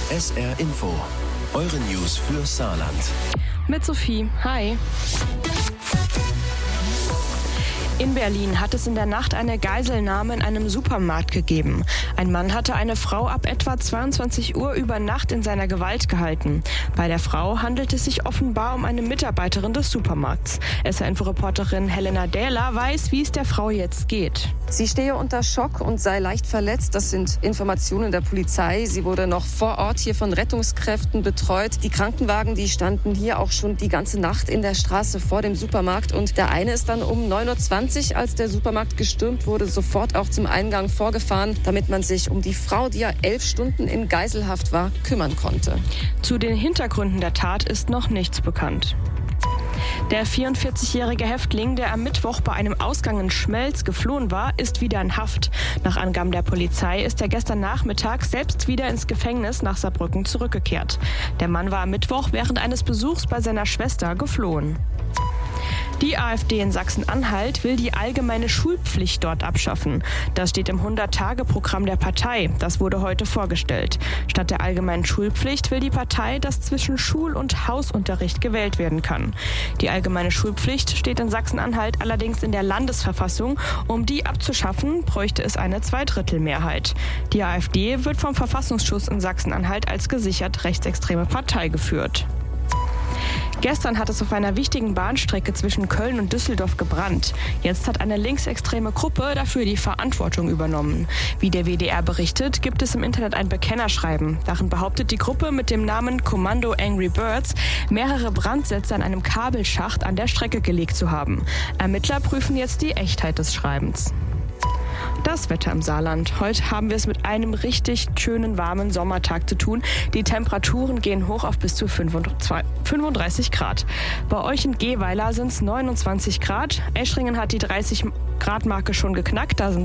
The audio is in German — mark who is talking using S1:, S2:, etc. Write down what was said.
S1: SR Info, eure News für Saarland.
S2: Mit Sophie. Hi. In Berlin hat es in der Nacht eine Geiselnahme in einem Supermarkt gegeben. Ein Mann hatte eine Frau ab etwa 22 Uhr über Nacht in seiner Gewalt gehalten. Bei der Frau handelt es sich offenbar um eine Mitarbeiterin des Supermarkts. SR-Info-Reporterin Helena Dähler weiß, wie es der Frau jetzt geht.
S3: Sie stehe unter Schock und sei leicht verletzt. Das sind Informationen der Polizei. Sie wurde noch vor Ort hier von Rettungskräften betreut. Die Krankenwagen, die standen hier auch schon die ganze Nacht in der Straße vor dem Supermarkt. Und der eine ist dann um 9:20 Uhr, als der Supermarkt gestürmt wurde, sofort auch zum Eingang vorgefahren, damit man sich um die Frau, die ja 11 Stunden in Geiselhaft war, kümmern konnte.
S2: Zu den Hintergründen der Tat ist noch nichts bekannt. Der 44-jährige Häftling, der am Mittwoch bei einem Ausgang in Schmelz geflohen war, ist wieder in Haft. Nach Angaben der Polizei ist er gestern Nachmittag selbst wieder ins Gefängnis nach Saarbrücken zurückgekehrt. Der Mann war am Mittwoch während eines Besuchs bei seiner Schwester geflohen. Die AfD in Sachsen-Anhalt will die allgemeine Schulpflicht dort abschaffen. Das steht im 100-Tage-Programm der Partei. Das wurde heute vorgestellt. Statt der allgemeinen Schulpflicht will die Partei, dass zwischen Schul- und Hausunterricht gewählt werden kann. Die allgemeine Schulpflicht steht in Sachsen-Anhalt allerdings in der Landesverfassung. Um die abzuschaffen, bräuchte es eine Zweidrittelmehrheit. Die AfD wird vom Verfassungsschutz in Sachsen-Anhalt als gesichert rechtsextreme Partei geführt. Gestern hat es auf einer wichtigen Bahnstrecke zwischen Köln und Düsseldorf gebrannt. Jetzt hat eine linksextreme Gruppe dafür die Verantwortung übernommen. Wie der WDR berichtet, gibt es im Internet ein Bekennerschreiben. Darin behauptet die Gruppe mit dem Namen Kommando Angry Birds, mehrere Brandsätze an einem Kabelschacht an der Strecke gelegt zu haben. Ermittler prüfen jetzt die Echtheit des Schreibens. Das Wetter im Saarland. Heute haben wir es mit einem richtig schönen, warmen Sommertag zu tun. Die Temperaturen gehen hoch auf bis zu 35 Grad. Bei euch in Gehweiler sind es 29 Grad. Eschringen hat die 30 Grad Marke schon geknackt, da sind